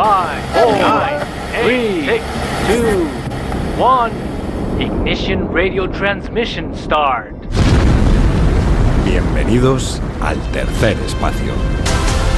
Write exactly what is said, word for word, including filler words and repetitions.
five, four, nine, three, six, two, one. Ignition radio transmission start. Bienvenidos al tercer espacio.